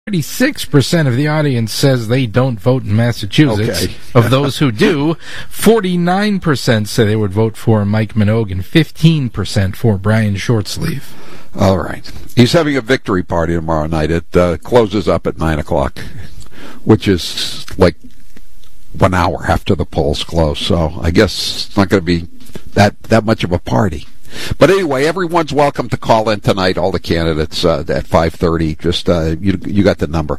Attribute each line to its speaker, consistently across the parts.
Speaker 1: 36% of the audience says they don't vote in Massachusetts.
Speaker 2: Okay.
Speaker 1: Of those who do, 49% say they would vote for Mike Minogue and 15% for Brian Shortsleeve.
Speaker 2: All right. He's having a victory party tomorrow night. It closes up at 9 o'clock, which is like 1 hour after the polls close. So I guess it's not going to be that much of a party. But anyway, everyone's welcome to call in tonight, all the candidates at 5:30. Just you got the number.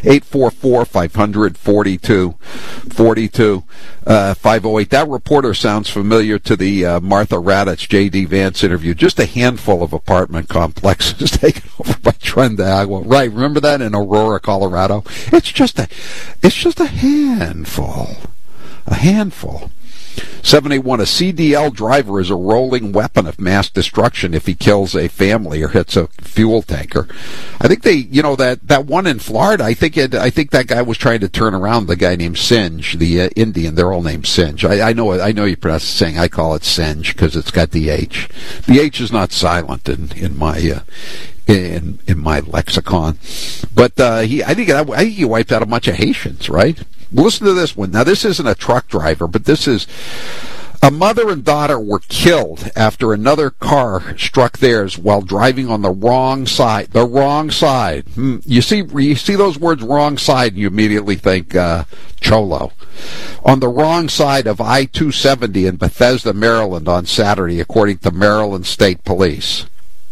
Speaker 2: 844-500-4242, 508. That reporter sounds familiar to the Martha Raddatz, J.D. Vance interview. Just a handful of apartment complexes taken over by Trenda Agua. Right, remember that in Aurora, Colorado? It's just a handful. A handful. 781, a CDL driver is a rolling weapon of mass destruction if he kills a family or hits a fuel tanker. I think that one in Florida, I think that guy was trying to turn around the guy named Singe, the Indian. They're all named Singe. I know you pronounce it saying. I call it Singe because it's got the H. The H is not silent in my lexicon. But I think he wiped out a bunch of Haitians, right? Listen to this one. Now, this isn't a truck driver, but this is a mother and daughter were killed after another car struck theirs while driving on the wrong side. The wrong side. You see those words, wrong side, and you immediately think Cholo. On the wrong side of I-270 in Bethesda, Maryland on Saturday, according to Maryland State Police.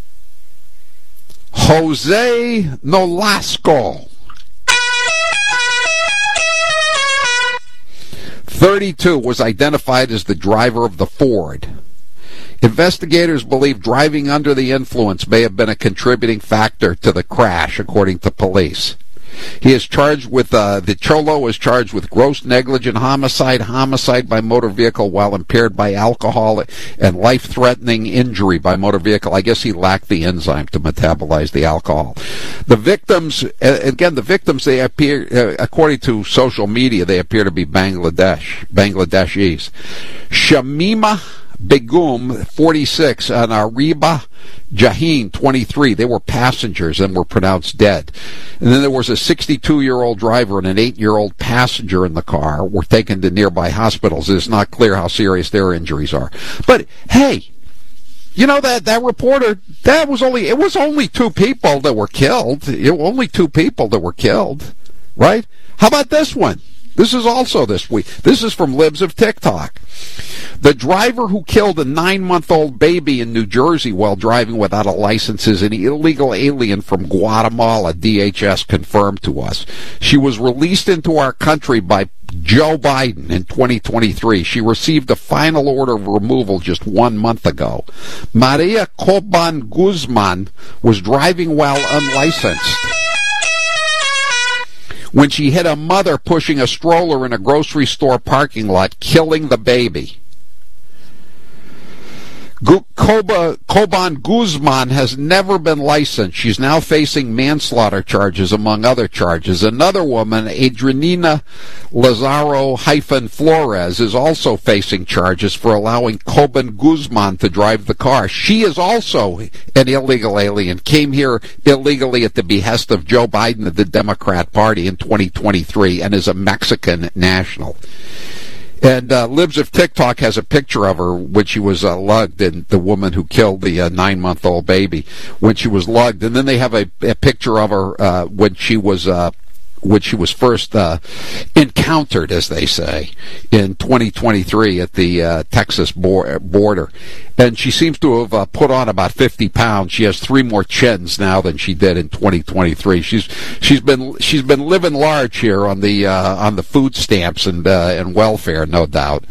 Speaker 2: Jose Nolasco, 32, was identified as the driver of the Ford. Investigators believe driving under the influence may have been a contributing factor to the crash, according to police. He is charged with, the Cholo is charged with gross negligent homicide, homicide by motor vehicle while impaired by alcohol, and life-threatening injury by motor vehicle. I guess he lacked the enzyme to metabolize the alcohol. The victims, they appear, according to social media, they appear to be Bangladeshis. Shamima Begum, 46, and Ariba Jahin, 23. They were passengers and were pronounced dead. And then there was a 62-year-old driver and an 8-year-old passenger in the car were taken to nearby hospitals. It is not clear how serious their injuries are. But, hey, you know that reporter, it was only 2 people that were killed. Only 2 people that were killed, right? How about this one? This is also this week. This is from Libs of TikTok. The driver who killed a 9-month-old baby in New Jersey while driving without a license is an illegal alien from Guatemala, DHS confirmed to us. She was released into our country by Joe Biden in 2023. She received a final order of removal just 1 month ago. Maria Coban Guzman was driving while unlicensed when she hit a mother pushing a stroller in a grocery store parking lot, killing the baby. Coban Guzman has never been licensed. She's now facing manslaughter charges, among other charges. Another woman, Adrianina Lazaro-Flores, is also facing charges for allowing Coban Guzman to drive the car. She is also an illegal alien, came here illegally at the behest of Joe Biden of the Democrat Party in 2023, and is a Mexican national. And Libs of TikTok has a picture of her when she was lugged, and the woman who killed the 9-month-old baby when she was lugged. And then they have a picture of her when she was first encountered, as they say, in 2023 at the Texas border. And she seems to have put on about 50 pounds. She has 3 more chins now than she did in 2023. She's been living large here on the food stamps and welfare, no doubt.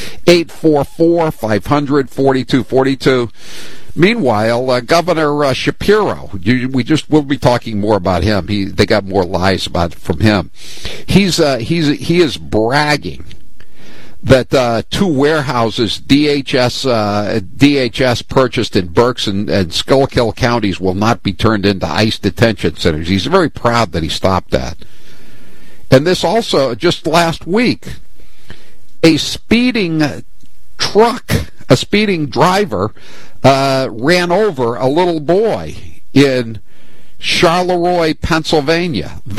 Speaker 2: 844-500-4242. Meanwhile, Governor Shapiro, we'll be talking more about him. They got more lies from him. He is bragging that 2 warehouses DHS purchased in Berks and Schuylkill counties will not be turned into ICE detention centers. He's very proud that he stopped that. And this also, just last week, a speeding driver ran over a little boy in Charleroi, Pennsylvania.